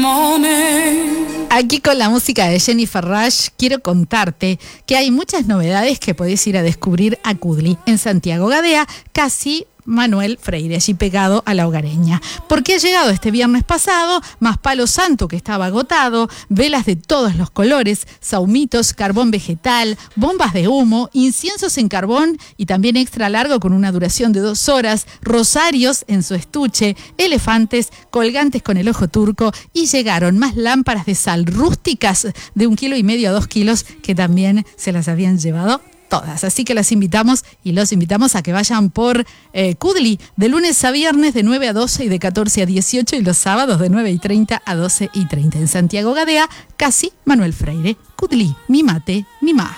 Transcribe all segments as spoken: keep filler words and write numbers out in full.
Aquí con la música de Jennifer Rush quiero contarte que hay muchas novedades que podés ir a descubrir a Cudli, en Santiago Gadea, casi Manuel Freire, allí pegado a la Hogareña. Porque ha llegado este viernes pasado, más palo santo que estaba agotado, velas de todos los colores, saumitos, carbón vegetal, bombas de humo, inciensos en carbón y también extra largo con una duración de dos horas, rosarios en su estuche, elefantes, colgantes con el ojo turco y llegaron más lámparas de sal rústicas de un kilo y medio a dos kilos que también se las habían llevado todas. Así que las invitamos y los invitamos a que vayan por eh, Cudli de lunes a viernes de nueve a doce y de catorce a dieciocho y los sábados de nueve y treinta a doce y treinta. En Santiago Gadea, casi Manuel Freire. Cudli, mi mate, mi ma.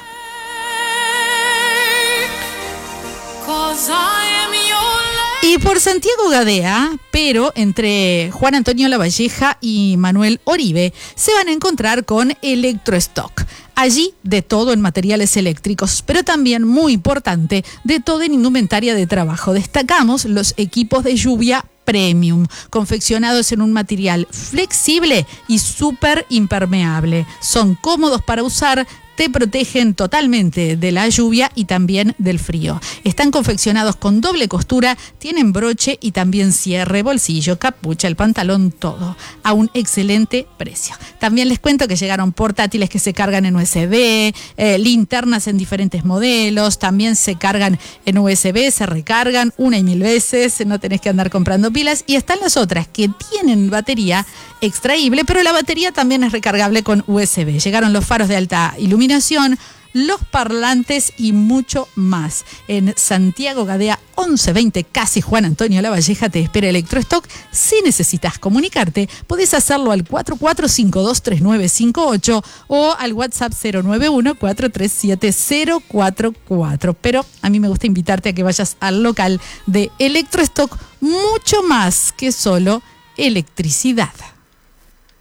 Y por Santiago Gadea, pero entre Juan Antonio Lavalleja y Manuel Oribe, se van a encontrar con Electrostock. Allí de todo en materiales eléctricos, pero también, muy importante, de todo en indumentaria de trabajo. Destacamos los equipos de lluvia premium, confeccionados en un material flexible y súper impermeable. Son cómodos para usar, te protegen totalmente de la lluvia y también del frío. Están confeccionados con doble costura, tienen broche y también cierre, bolsillo, capucha, el pantalón, todo a un excelente precio. También les cuento que llegaron portátiles que se cargan en U S B, eh, linternas en diferentes modelos, también se cargan en U S B, se recargan una y mil veces, no tenés que andar comprando pilas. Y están las otras que tienen batería extraíble, pero la batería también es recargable con U S B. Llegaron los faros de alta iluminación, los parlantes y mucho más. En Santiago Gadea once veinte, casi Juan Antonio Lavalleja, te espera Electrostock. Si necesitas comunicarte, podés hacerlo al cuatro cuatro cinco dos tres nueve cinco ocho o al WhatsApp cero nueve uno cuatro tres siete cero cuatro cuatro. Pero a mí me gusta invitarte a que vayas al local de Electrostock, mucho más que solo electricidad.